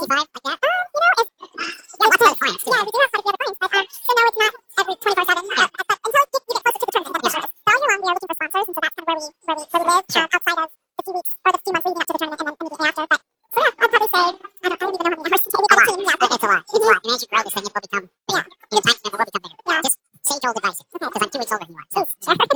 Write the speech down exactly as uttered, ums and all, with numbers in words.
sixty-five, like that? Um, you know, it's... Yeah, lots of other clients, too. Yeah, we do have quite a few other clients, but, um, so no, it's not every twenty-four seven. Yeah. But, but until you, you get closer to the tournament, then yeah, sure. So all year long, we are looking for sponsors, and so that's kind of where we, where we, where we live, sure. um, outside of the few weeks, or the few months leading up to the tournament, and then immediately after. But, so yeah, I'd probably say, I don't, I don't even know how many hours to take. We've got a team, yeah. It's a lot. It's a lot. And as you grow, this thing, it will become bigger. Yeah. Your time span will become bigger. Yeah. Just sage old advice, because I'm two weeks older than you are. So.